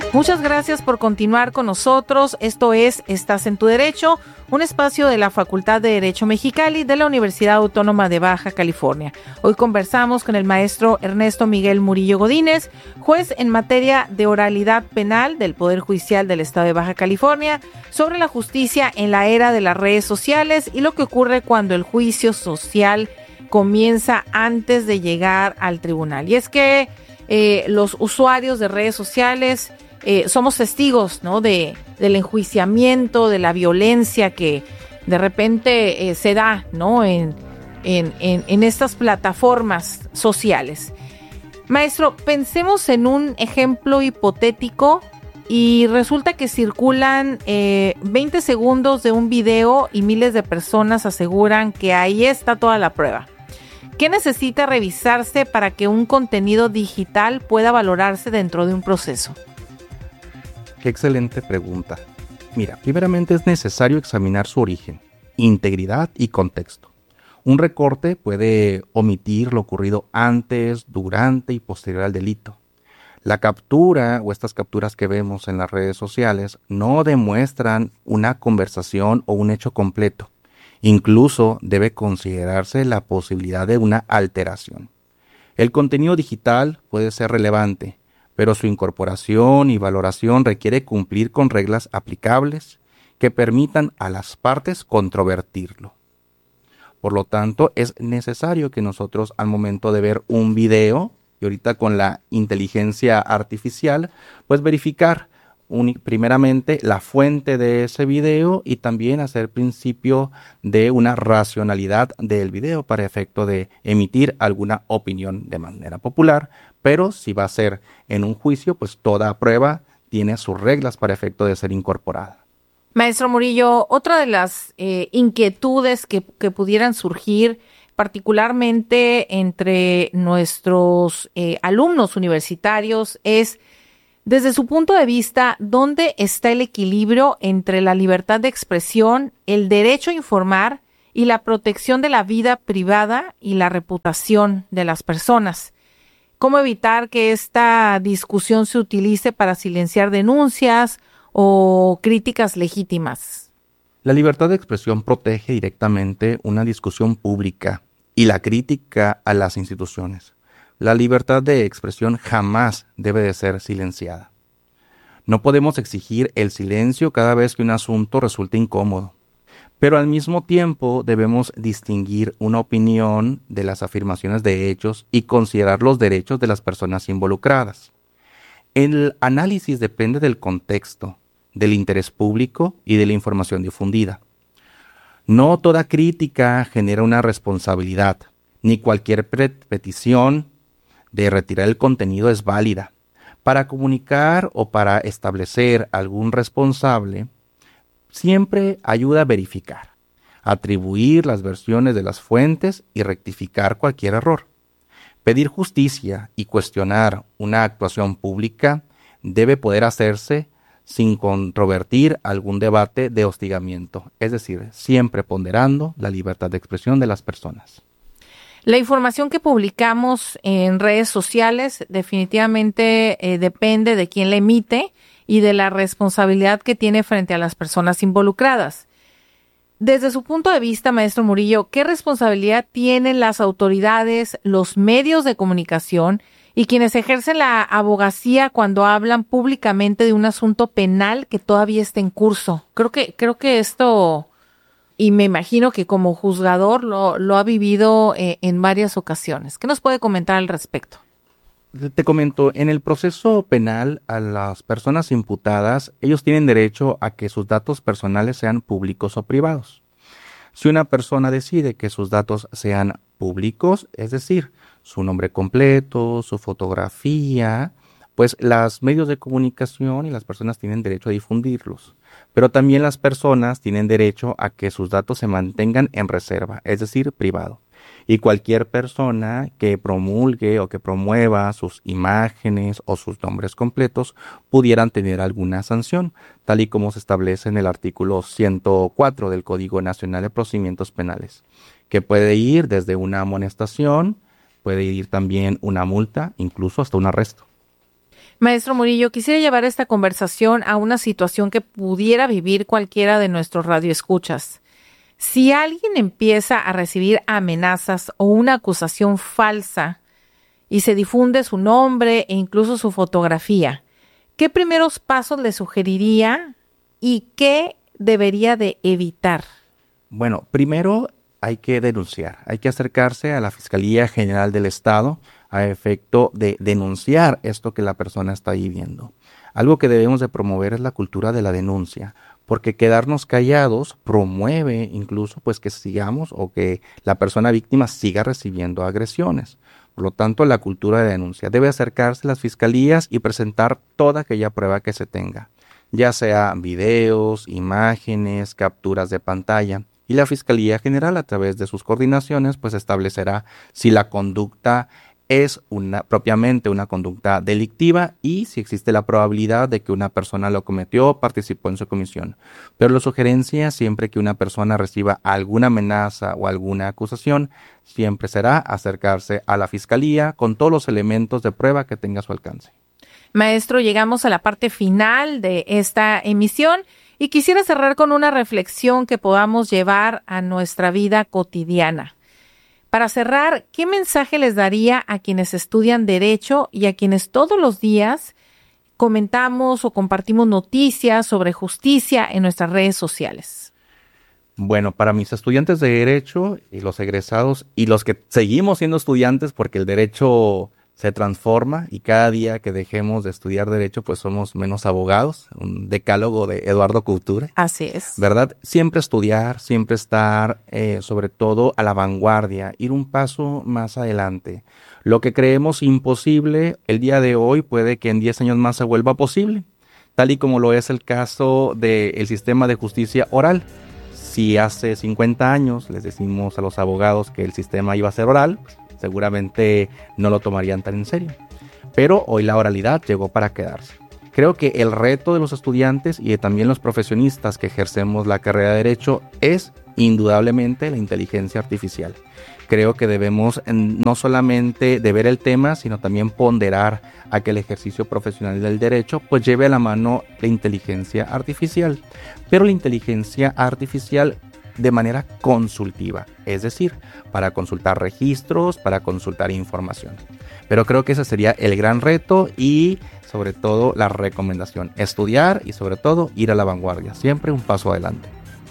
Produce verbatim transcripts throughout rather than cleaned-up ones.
Muchas gracias por continuar con nosotros. Esto es Estás en tu Derecho, un espacio de la Facultad de Derecho Mexicali de la Universidad Autónoma de Baja California. Hoy conversamos con el maestro Ernesto Miguel Murillo Godínez, juez en materia de oralidad penal del Poder Judicial del Estado de Baja California, sobre la justicia en la era de las redes sociales y lo que ocurre cuando el juicio social comienza antes de llegar al tribunal. Y es que eh, los usuarios de redes sociales Eh, somos testigos, ¿no?, de, del enjuiciamiento, de la violencia que de repente eh, se da, ¿no?, en, en, en, en estas plataformas sociales. Maestro, pensemos en un ejemplo hipotético y resulta que circulan eh, veinte segundos de un video y miles de personas aseguran que ahí está toda la prueba. ¿Qué necesita revisarse para que un contenido digital pueda valorarse dentro de un proceso? Qué excelente pregunta. Mira, primeramente es necesario examinar su origen, integridad y contexto. Un recorte puede omitir lo ocurrido antes, durante y posterior al delito. La captura o estas capturas que vemos en las redes sociales no demuestran una conversación o un hecho completo. Incluso debe considerarse la posibilidad de una alteración. El contenido digital puede ser relevante, pero su incorporación y valoración requiere cumplir con reglas aplicables que permitan a las partes controvertirlo. Por lo tanto, es necesario que nosotros al momento de ver un video, y ahorita con la inteligencia artificial, pues verificar un, primeramente la fuente de ese video y también hacer principio de una racionalidad del video para efecto de emitir alguna opinión de manera popular. Pero si va a ser en un juicio, pues toda prueba tiene sus reglas para efecto de ser incorporada. Maestro Murillo, otra de las eh, inquietudes que, que pudieran surgir, particularmente entre nuestros eh, alumnos universitarios, es, desde su punto de vista, ¿dónde está el equilibrio entre la libertad de expresión, el derecho a informar y la protección de la vida privada y la reputación de las personas? ¿Cómo evitar que esta discusión se utilice para silenciar denuncias o críticas legítimas? La libertad de expresión protege directamente una discusión pública y la crítica a las instituciones. La libertad de expresión jamás debe de ser silenciada. No podemos exigir el silencio cada vez que un asunto resulte incómodo. Pero al mismo tiempo debemos distinguir una opinión de las afirmaciones de hechos y considerar los derechos de las personas involucradas. El análisis depende del contexto, del interés público y de la información difundida. No toda crítica genera una responsabilidad, ni cualquier petición de retirar el contenido es válida. Para comunicar o para establecer algún responsable, siempre ayuda a verificar, atribuir las versiones de las fuentes y rectificar cualquier error. Pedir justicia y cuestionar una actuación pública debe poder hacerse sin controvertir algún debate de hostigamiento, es decir, siempre ponderando la libertad de expresión de las personas. La información que publicamos en redes sociales definitivamente eh, depende de quién la emite y de la responsabilidad que tiene frente a las personas involucradas. Desde su punto de vista, maestro Murillo, ¿qué responsabilidad tienen las autoridades, los medios de comunicación y quienes ejercen la abogacía cuando hablan públicamente de un asunto penal que todavía está en curso? Creo que, creo que esto, y me imagino que como juzgador lo, lo ha vivido eh, en varias ocasiones. ¿Qué nos puede comentar al respecto? Te comento, en el proceso penal a las personas imputadas, ellos tienen derecho a que sus datos personales sean públicos o privados. Si una persona decide que sus datos sean públicos, es decir, su nombre completo, su fotografía, pues los medios de comunicación y las personas tienen derecho a difundirlos. Pero también las personas tienen derecho a que sus datos se mantengan en reserva, es decir, privado. Y cualquier persona que promulgue o que promueva sus imágenes o sus nombres completos pudieran tener alguna sanción, tal y como se establece en el artículo ciento cuatro del Código Nacional de Procedimientos Penales, que puede ir desde una amonestación, puede ir también una multa, incluso hasta un arresto. Maestro Murillo, quisiera llevar esta conversación a una situación que pudiera vivir cualquiera de nuestros radioescuchas. Si alguien empieza a recibir amenazas o una acusación falsa y se difunde su nombre e incluso su fotografía, ¿qué primeros pasos le sugeriría y qué debería de evitar? Bueno, primero hay que denunciar, hay que acercarse a la Fiscalía General del Estado a efecto de denunciar esto que la persona está viviendo. Algo que debemos de promover es la cultura de la denuncia, porque quedarnos callados promueve incluso pues que sigamos o que la persona víctima siga recibiendo agresiones. Por lo tanto, la cultura de denuncia debe acercarse a las fiscalías y presentar toda aquella prueba que se tenga, ya sea videos, imágenes, capturas de pantalla, y la Fiscalía General a través de sus coordinaciones pues establecerá si la conducta es una, propiamente una conducta delictiva y si existe la probabilidad de que una persona lo cometió o participó en su comisión. Pero la sugerencia, siempre que una persona reciba alguna amenaza o alguna acusación, siempre será acercarse a la Fiscalía con todos los elementos de prueba que tenga a su alcance. Maestro, llegamos a la parte final de esta emisión y quisiera cerrar con una reflexión que podamos llevar a nuestra vida cotidiana. Para cerrar, ¿qué mensaje les daría a quienes estudian Derecho y a quienes todos los días comentamos o compartimos noticias sobre justicia en nuestras redes sociales? Bueno, para mis estudiantes de Derecho y los egresados y los que seguimos siendo estudiantes, porque el Derecho se transforma y cada día que dejemos de estudiar Derecho, pues somos menos abogados, un decálogo de Eduardo Couture. Así es. ¿Verdad? Siempre estudiar, siempre estar eh, sobre todo a la vanguardia, ir un paso más adelante. Lo que creemos imposible el día de hoy puede que en diez años más se vuelva posible, tal y como lo es el caso del sistema de justicia oral. Si hace cincuenta años les decimos a los abogados que el sistema iba a ser oral, seguramente no lo tomarían tan en serio. Pero hoy la oralidad llegó para quedarse. Creo que el reto de los estudiantes y de también los profesionistas que ejercemos la carrera de Derecho es indudablemente la inteligencia artificial. Creo que debemos no solamente de ver el tema, sino también ponderar a que el ejercicio profesional del derecho pues lleve a la mano la inteligencia artificial. Pero la inteligencia artificial de manera consultiva, es decir, para consultar registros, para consultar información. Pero creo que ese sería el gran reto y sobre todo la recomendación, estudiar y sobre todo ir a la vanguardia, siempre un paso adelante.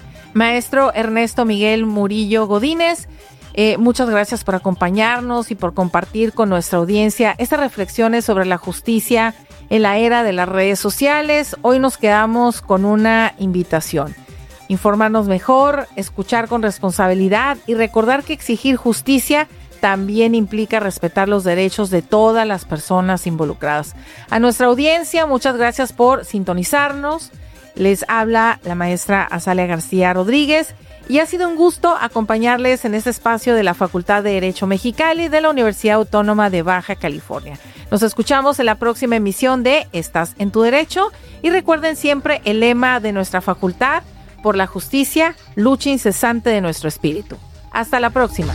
Maestro Ernesto Miguel Murillo Godínez, eh, muchas gracias por acompañarnos y por compartir con nuestra audiencia estas reflexiones sobre la justicia en la era de las redes sociales. Hoy nos quedamos con una invitación. Informarnos mejor, escuchar con responsabilidad y recordar que exigir justicia también implica respetar los derechos de todas las personas involucradas. A nuestra audiencia, muchas gracias por sintonizarnos. Les habla la maestra Azalia García Rodríguez y ha sido un gusto acompañarles en este espacio de la Facultad de Derecho Mexicali de la Universidad Autónoma de Baja California. Nos escuchamos en la próxima emisión de Estás en tu Derecho y recuerden siempre el lema de nuestra facultad: por la justicia, lucha incesante de nuestro espíritu. Hasta la próxima.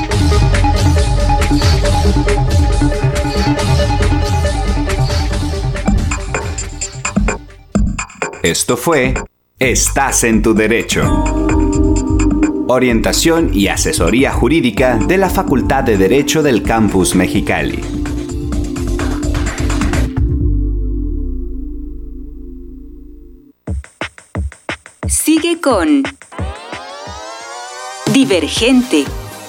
Esto fue Estás en tu Derecho. Orientación y asesoría jurídica de la Facultad de Derecho del Campus Mexicali. Sigue con Divergente.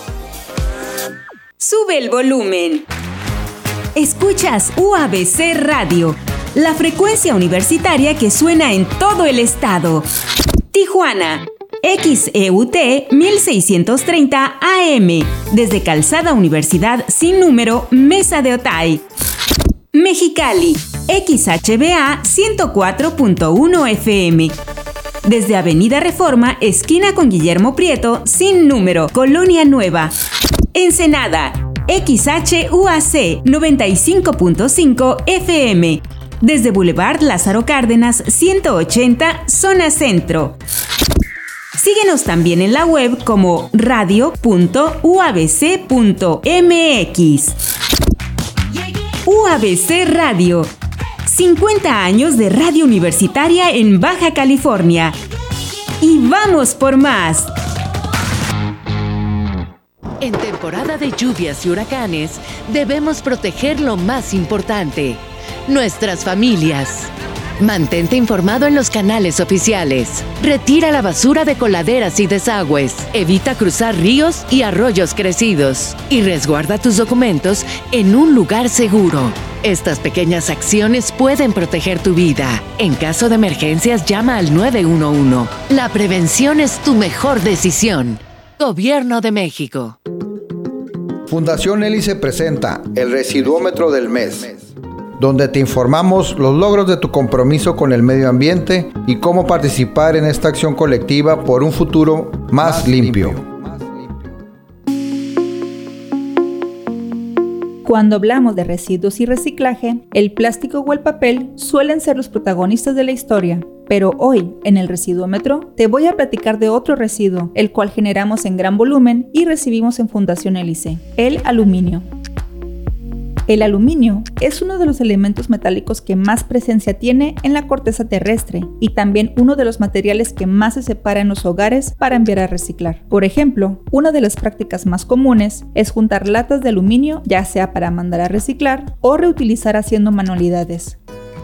Sube el volumen. Escuchas U A B C Radio, la frecuencia universitaria que suena en todo el estado. Tijuana, X E U T mil seiscientos treinta A M, desde Calzada Universidad sin número, Mesa de Otay. Mexicali, X H B A ciento cuatro punto uno F M, desde Avenida Reforma, esquina con Guillermo Prieto, sin número, Colonia Nueva. Ensenada, X H U A C noventa y cinco punto cinco F M, desde Boulevard Lázaro Cárdenas ciento ochenta, zona centro. Síguenos también en la web como radio punto u a b c punto m x. U A B C Radio, cincuenta años de radio universitaria en Baja California. ¡Y vamos por más! En temporada de lluvias y huracanes, debemos proteger lo más importante, nuestras familias. Mantente informado en los canales oficiales. Retira la basura de coladeras y desagües. Evita cruzar ríos y arroyos crecidos. Y resguarda tus documentos en un lugar seguro. Estas pequeñas acciones pueden proteger tu vida. En caso de emergencias, llama al nueve uno uno. La prevención es tu mejor decisión. Gobierno de México. Fundación Hélice presenta el Residuómetro del Mes, donde te informamos los logros de tu compromiso con el medio ambiente y cómo participar en esta acción colectiva por un futuro más limpio. Cuando hablamos de residuos y reciclaje, el plástico o el papel suelen ser los protagonistas de la historia. Pero hoy, en el Residuómetro, te voy a platicar de otro residuo, el cual generamos en gran volumen y recibimos en Fundación Hélice, el aluminio. El aluminio es uno de los elementos metálicos que más presencia tiene en la corteza terrestre y también uno de los materiales que más se separa en los hogares para enviar a reciclar. Por ejemplo, una de las prácticas más comunes es juntar latas de aluminio, ya sea para mandar a reciclar o reutilizar haciendo manualidades.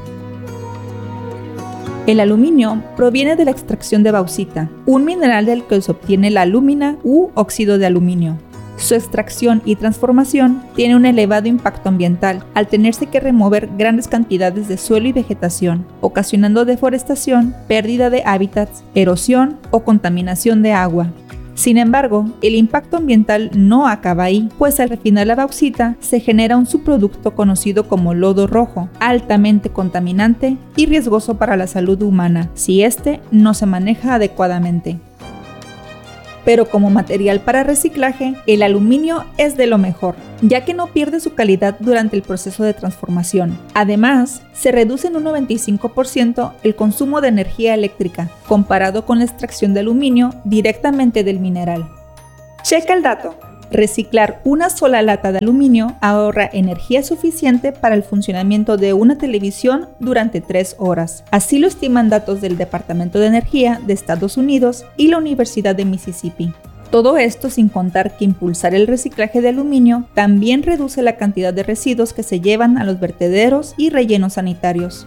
El aluminio proviene de la extracción de bauxita, un mineral del que se obtiene la alúmina u óxido de aluminio. Su extracción y transformación tiene un elevado impacto ambiental, al tenerse que remover grandes cantidades de suelo y vegetación, ocasionando deforestación, pérdida de hábitats, erosión o contaminación de agua. Sin embargo, el impacto ambiental no acaba ahí, pues al refinar la bauxita se genera un subproducto conocido como lodo rojo, altamente contaminante y riesgoso para la salud humana si este no se maneja adecuadamente. Pero como material para reciclaje, el aluminio es de lo mejor, ya que no pierde su calidad durante el proceso de transformación. Además, se reduce en un noventa y cinco por ciento el consumo de energía eléctrica, comparado con la extracción de aluminio directamente del mineral. Checa el dato. Reciclar una sola lata de aluminio ahorra energía suficiente para el funcionamiento de una televisión durante tres horas. Así lo estiman datos del Departamento de Energía de Estados Unidos y la Universidad de Mississippi. Todo esto sin contar que impulsar el reciclaje de aluminio también reduce la cantidad de residuos que se llevan a los vertederos y rellenos sanitarios.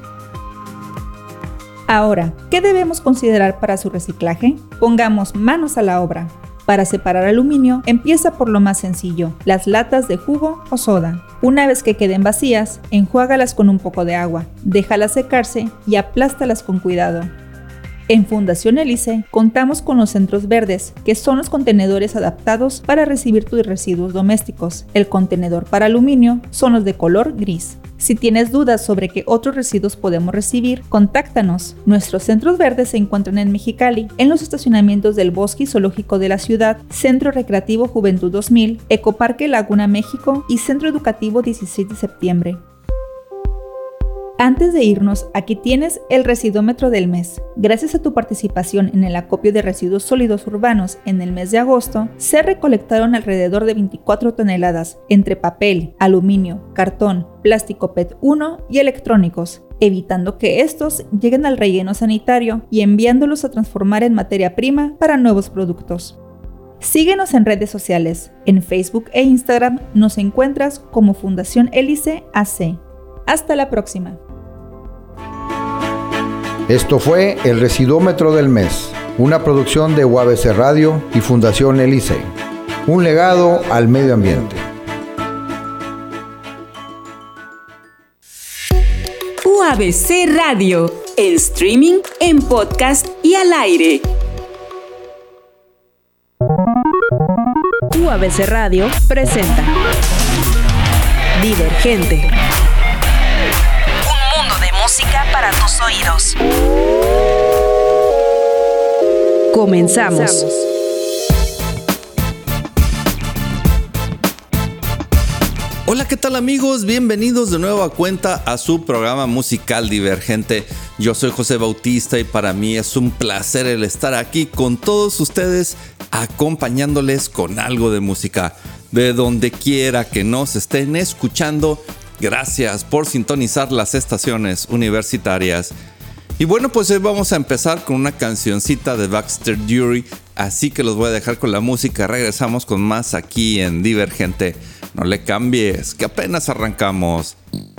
Ahora, ¿qué debemos considerar para su reciclaje? Pongamos manos a la obra. Para separar aluminio, empieza por lo más sencillo, las latas de jugo o soda. Una vez que queden vacías, enjuágalas con un poco de agua, déjalas secarse y aplástalas con cuidado. En Fundación Hélice contamos con los centros verdes, que son los contenedores adaptados para recibir tus residuos domésticos. El contenedor para aluminio son los de color gris. Si tienes dudas sobre qué otros residuos podemos recibir, contáctanos. Nuestros centros verdes se encuentran en Mexicali, en los estacionamientos del Bosque Zoológico de la ciudad, Centro Recreativo Juventud dos mil, Ecoparque Laguna México y Centro Educativo dieciséis de septiembre. Antes de irnos, aquí tienes el Residuómetro del mes. Gracias a tu participación en el acopio de residuos sólidos urbanos en el mes de agosto, se recolectaron alrededor de veinticuatro toneladas entre papel, aluminio, cartón, plástico P E T uno y electrónicos, evitando que estos lleguen al relleno sanitario y enviándolos a transformar en materia prima para nuevos productos. Síguenos en redes sociales. En Facebook e Instagram nos encuentras como Fundación Hélice A C. Hasta la próxima. Esto fue el Residuómetro del Mes, una producción de U A B C Radio y Fundación Hélice, un legado al medio ambiente. U A B C Radio, en streaming, en podcast y al aire. U A B C Radio presenta Divergente. Un mundo de música para tus oídos. Comenzamos. Hola, ¿qué tal amigos? Bienvenidos de nuevo a cuenta a su programa musical Divergente. Yo soy José Bautista y para mí es un placer el estar aquí con todos ustedes, acompañándoles con algo de música. De donde quiera que nos estén escuchando, Gracias por sintonizar las estaciones universitarias. Y bueno, pues hoy vamos a empezar con una cancioncita de Baxter Dury, así que los voy a dejar con la música. Regresamos con más aquí en Divergente. No le cambies, que apenas arrancamos.